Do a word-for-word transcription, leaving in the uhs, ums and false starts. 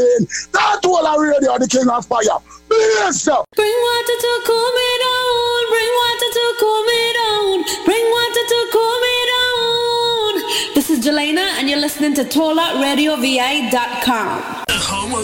That whole of radio, the king of fire. Yes, sir. Bring water to cool me down. Bring water to cool me down. Bring water to cool me down. This is Jelena, and you're listening to Tola Radio V I dot com.